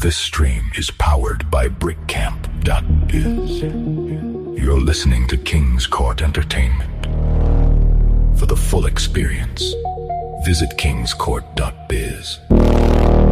This stream is powered by BrickCamp.biz. You're listening to King's Court Entertainment. For the full experience, visit kingscourt.biz.